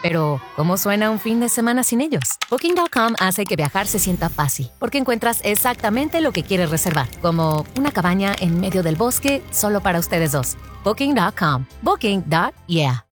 Pero, ¿cómo suena un fin de semana sin ellos? Booking.com hace que viajar se sienta fácil, porque encuentras exactamente lo que quieres reservar, como una cabaña en medio del bosque solo para ustedes dos. Booking.com. Booking.yeah.